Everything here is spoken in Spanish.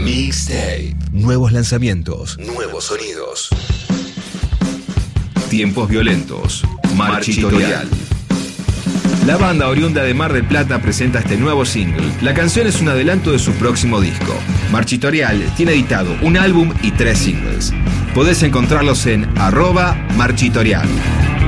Mixtape. Nuevos lanzamientos. Nuevos sonidos. Tiempos violentos. Marchitorial. La banda oriunda de Mar del Plata presenta este nuevo single. La canción es un adelanto de su próximo disco. Marchitorial tiene editado un álbum y 3 singles. Podés encontrarlos en @Marchitorial.